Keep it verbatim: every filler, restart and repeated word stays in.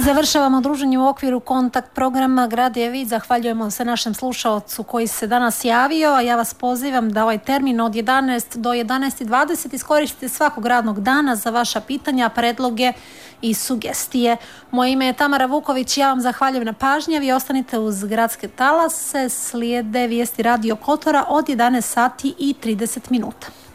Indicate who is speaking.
Speaker 1: Završavamo druženje u okviru kontakt programa Grad je vid. Zahvaljujemo se našem slušalcu koji se danas javio, a ja vas pozivam da ovaj termin od jedanaest do jedanaest i dvadeset iskoristite svakog radnog dana za vaša pitanja, predloge i sugestije. Moje ime je Tamara Vuković, ja vam zahvaljujem na pažnji. Vi ostanite uz Gradske talase, slijede vijesti Radio Kotora od jedanaest sati i trideset minuta.